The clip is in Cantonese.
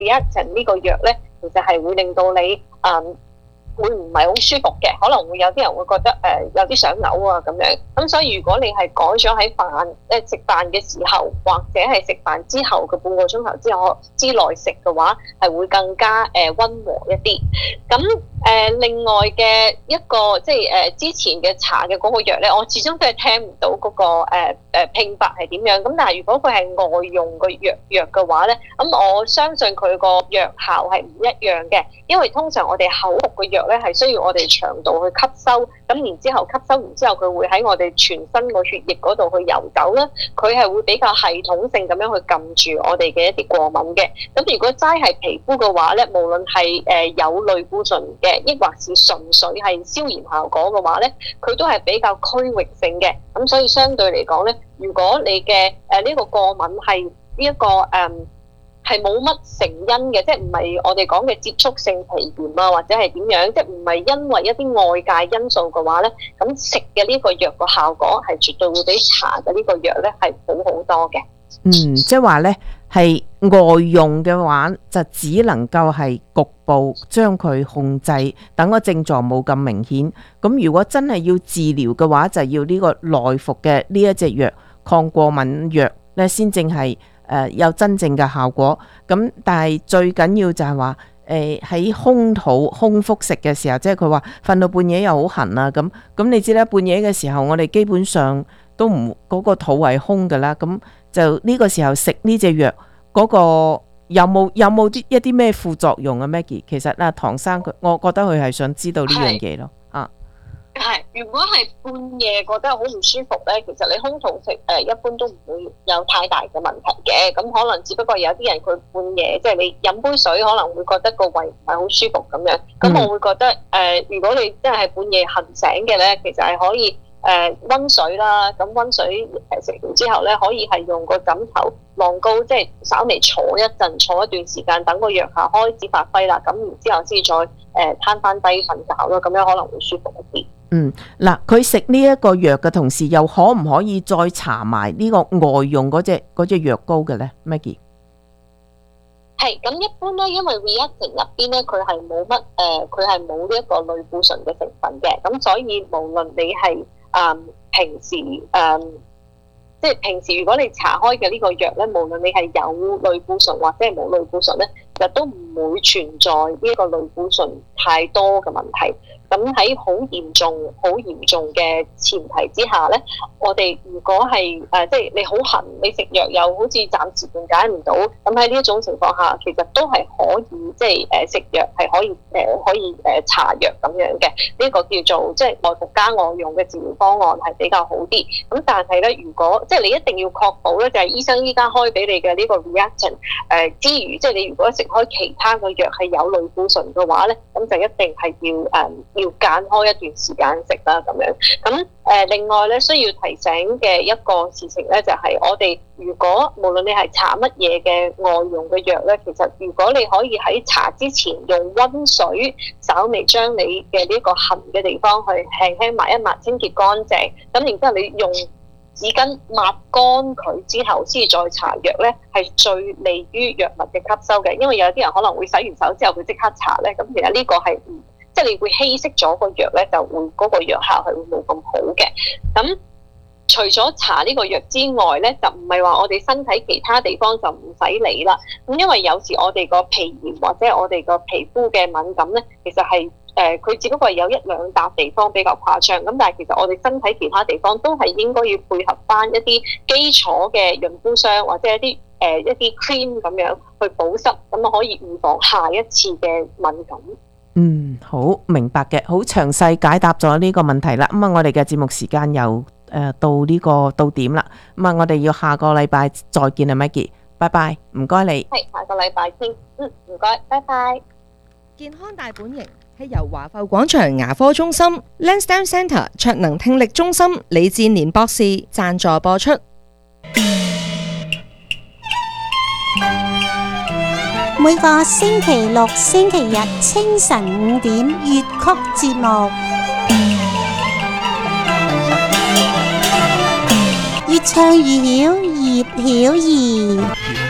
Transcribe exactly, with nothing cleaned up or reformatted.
Reactine 呢個藥咧，其實係會令到你嗯。會唔係好舒服嘅，可能會有啲人會覺得誒、呃、有啲想嘔啊咁樣。咁所以如果你係改咗喺飯誒食飯嘅時候，或者係食飯之後嘅半個鐘頭之後之內食嘅話，係會更加誒溫、呃、和一啲。咁誒、呃、另外嘅一個即係誒、呃、之前嘅搽嘅嗰個藥咧，我始終都係聽唔到嗰、那個誒、呃呃、拼法係點樣。咁但係如果佢係外用嘅藥藥嘅話咧，咁我相信佢個藥效係唔一樣嘅，因為通常我哋口服嘅藥咧係需要我哋腸道去吸收，咁然之後吸收完之後，佢會喺我哋全身個血液嗰度去游走啦。佢係會比較系統性咁樣去撳住我哋嘅一啲過敏嘅。咁如果齋係皮膚嘅話咧，無論係誒有類固醇嘅，抑或是純粹係消炎效果嘅話咧，佢都係比較區域性嘅。咁所以相對嚟講咧，如果你嘅誒呢個過敏係呢一個誒。嗯係冇乜成因嘅，即係唔係我哋講嘅接觸性皮炎啊，或者係點樣，即係唔係因為一啲外界因素嘅話咧，咁食嘅呢個藥個效果係絕對會比搽嘅呢個藥咧係好好多嘅。 嗯，即係話咧係外用嘅話，就只能夠係局部將佢控制，等個症狀冇咁明顯。咁如果真係要治療嘅話，就要呢個內服嘅呢一隻藥抗過敏藥咧，先正係。誒、呃、有真正嘅效果，咁但係最緊要就係話誒喺空肚空腹食嘅時候，即係佢話瞓到半夜又好痕啊，咁咁你知啦，半夜嘅時候我哋基本上都唔嗰、嗰個肚係空㗎啦，咁就呢個時候食呢隻藥嗰個有冇有冇啲一啲咩副作用啊 Maggie？ 其實啊，唐生佢，我覺得佢係想知道呢樣嘢咯。 係，如果係半夜覺得好唔舒服咧，其實你空肚食誒一般都唔會有太大嘅問題嘅。咁可能只不過有啲人佢半夜即係、就是、你飲杯水可能會覺得個胃唔係好舒服咁樣。咁我會覺得誒、呃，如果你真係半夜瞓醒嘅咧，其實係可以誒溫、呃、水啦。咁溫水誒食完之後咧，可以係用個枕頭晾高，即係稍微坐一陣，坐一段時間，等個藥效開始發揮啦。咁然之後先再誒攤翻低瞓覺咯，咁樣可能會舒服一啲。 嗯，嗱，佢食呢一個藥嘅同時，又可唔可以再搽埋呢個外用嗰隻嗰隻藥膏嘅咧 ，Maggie？ 係，咁一般咧，因為 Reactine 入邊咧，佢係冇乜誒，佢係冇呢一個類固醇嘅成分嘅，咁所以無論你係誒、嗯、平時誒。嗯即係平時如果你搽開嘅呢個藥咧，無論你係有類固醇或者係冇類固醇咧，其實都唔會存在呢個類固醇太多嘅問題。咁喺好嚴重、好嚴重嘅前提之下咧，我哋如果係誒、呃、即係你好痕，你食藥又好似暫時緩解唔到，咁喺呢一種情況下，其實都係可以即係誒食藥係可以誒、呃、可以誒搽藥咁樣嘅。呢、這個叫做即係內服加外用嘅治療方案係比較好啲。咁但係咧，如果即係你一定要確保咧，就係、是、醫生依家開俾你嘅呢個 Reactine 誒、呃、之餘，即係你如果食開其他嘅藥係有類固醇嘅話咧，咁就一定係要誒。呃要間開一段時間食啦，咁樣咁誒。另外咧，需要提醒嘅一個事情咧，就係、是、我哋如果無論你係搽乜嘢嘅外用嘅藥咧，其實如果你可以喺搽之前用溫水稍微將你嘅呢個痕嘅地方去輕輕抹一抹，清潔乾淨，咁然之後你用紙巾抹乾佢之後，先至再搽藥咧，係最利於藥物嘅吸收嘅。因為有啲人可能會洗完手之後佢即刻搽咧，咁其實呢個係唔即係你會稀釋咗個藥咧，就會嗰個藥效係會冇咁好嘅。咁除咗搽呢個藥之外咧，就唔係話我哋身體其他地方就唔使理啦。咁因為有時我哋個皮炎或者我哋個皮膚嘅敏感咧，其實係誒佢只不過係有一兩笪地方比較誇張。咁但係其實我哋身體其他地方都係應該要配合翻一啲基礎嘅潤膚霜或者一啲誒、呃、一啲 cream 咁樣去保濕，咁啊可以預防下一次嘅敏感。 嗯，好明白嘅，好詳細解答咗呢個問題啦。咁啊，我哋嘅節目時間又誒到呢個到點啦。咁啊，我哋要下個禮拜再見啊 Maggie， 拜拜，唔該你。 係下個禮拜先，嗯，唔該，拜拜。 健康大本營係由華埠廣場牙科中心 Lansdowne Centre 卓能聽力中心李志年博士贊助播出。 每個星期六、星期日清晨五點粵曲節目，越唱越曉，葉曉儀。